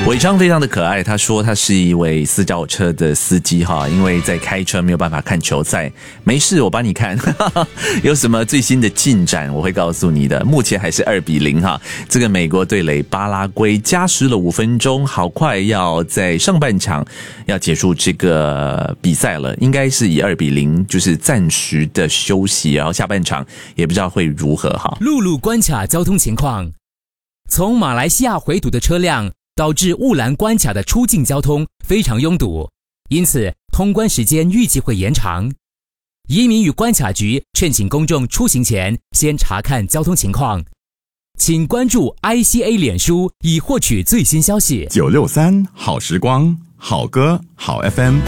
伟昌非常的可爱，他说他是一位私家车的司机哈，因为在开车没有办法看球赛，没事我帮你看，有什么最新的进展我会告诉你的。目前还是2-0哈，这个美国对垒巴拉圭加时了5分钟，好快要在上半场要结束这个比赛了，应该是以2-0就是暂时的休息，然后下半场也不知道会如何哈。 陆路关卡交通情况，从马来西亚回堵的车辆导致雾兰关卡的出境交通非常拥堵，因此通关时间预计会延长。移民与关卡局劝请公众出行前先查看交通情况，请关注 ICA 脸书以获取最新消息。 963好时光，好歌好 FM。